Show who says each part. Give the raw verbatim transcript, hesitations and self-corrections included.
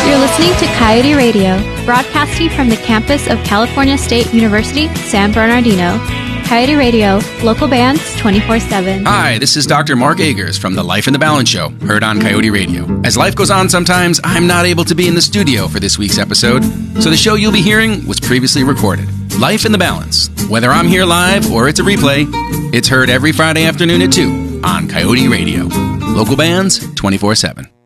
Speaker 1: You're listening to Coyote Radio, broadcasting from the campus of California State University, San Bernardino. Coyote Radio, local bands twenty-four seven.
Speaker 2: Hi, this is Doctor Mark Agers from the Life in the Balance Show, heard on Coyote Radio. As life goes on sometimes, I'm not able to be in the studio for this week's episode, so the show you'll be hearing was previously recorded. Life in the Balance. Whether I'm here live or it's a replay, it's heard every Friday afternoon at two on Coyote Radio. Local bands twenty-four seven.